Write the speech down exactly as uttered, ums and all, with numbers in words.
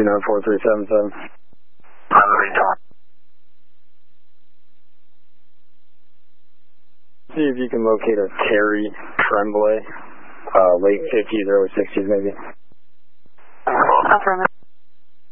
two nine four three seven seven. See if you can locate a Terry Tremblay, uh, late fifties, early sixties maybe. Affirmative.